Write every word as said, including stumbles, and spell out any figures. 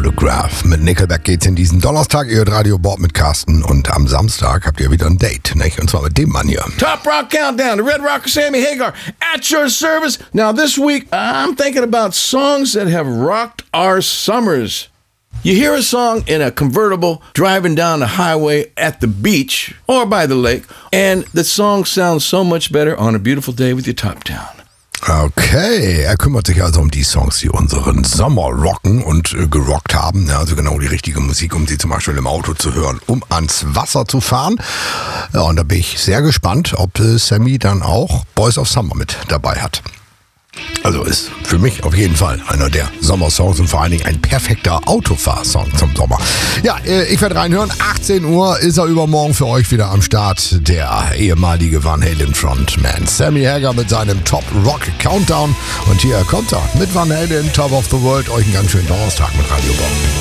Photograph. Mit Nickelback geht's in diesen Donnerstag. Ihr hört Radio Bob mit Carsten und am Samstag habt ihr wieder ein Date, nicht? Und zwar mit dem Mann hier. Top Rock Countdown, the Red Rocker Sammy Hagar at your service. Now this week, I'm thinking about songs that have rocked our summers. You hear a song in a convertible driving down the highway at the beach or by the lake, and the song sounds so much better on a beautiful day with your top down. Okay, er kümmert sich also um die Songs, die unseren Sommer rocken und äh, gerockt haben. Ja, also genau die richtige Musik, um sie zum Beispiel im Auto zu hören, um ans Wasser zu fahren. Ja, und da bin ich sehr gespannt, ob äh, Sammy dann auch Boys of Summer mit dabei hat. Also ist für mich auf jeden Fall einer der Sommersongs und vor allen Dingen ein perfekter Autofahrsong zum Sommer. Ja, ich werde reinhören. achtzehn Uhr ist er übermorgen für euch wieder am Start. Der ehemalige Van Halen Frontman Sammy Hagar mit seinem Top Rock Countdown. Und hier kommt er mit Van Halen, Top of the World. Euch einen ganz schönen Donnerstag mit Radio Bob.